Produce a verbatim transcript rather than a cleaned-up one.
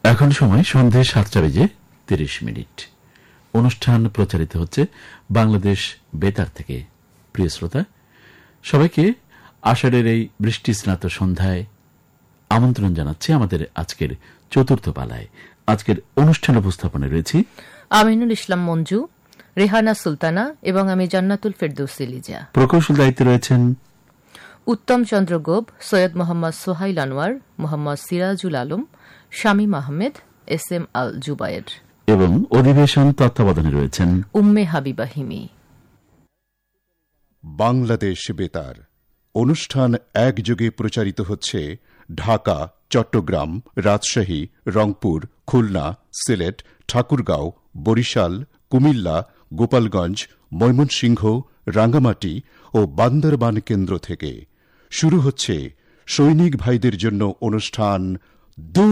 এখন সময় সন্ধে সাতটা বেজে তিরিশ মিনিট। অনুষ্ঠান প্রচারিত হচ্ছে বাংলাদেশ বেতার থেকে। প্রিয় শ্রোতা, সবাইকে আষাঢ়ের এই বৃষ্টি স্নাত সন্ধ্যায় আমন্ত্রণ জানাচ্ছি আমাদের আজকের চতুর্থ পালায়। আজকের অনুষ্ঠান উপস্থাপনে রয়েছি আমিনুল ইসলাম মঞ্জু, রেহানা সুলতানা এবং আমি জান্নাতুল ফেরদৌসী লিজা। প্রকৌশল দায়িত্বে রয়েছেন উত্তম চন্দ্র গোপ, সৈয়দ মোহাম্মদ সোহাইল আনোয়ার, মোহাম্মদ সিরাজুল আলম, শামীম আহমেদ, এস এম আল জুবায়ের এবং অধিবেশন তত্ত্বাবধানে রয়েছেন উম্মে হাবিবা হিমি। বাংলাদেশ বেতার অনুষ্ঠান একযোগে প্রচারিত হচ্ছে ঢাকা, চট্টগ্রাম, রাজশাহী, রংপুর, খুলনা, সিলেট, ঠাকুরগাঁও, বরিশাল, কুমিল্লা, গোপালগঞ্জ, ময়মনসিংহ, রাঙ্গামাটি ও বান্দরবান কেন্দ্র থেকে। শুরু হচ্ছে সৈনিক ভাইদের জন্য অনুষ্ঠান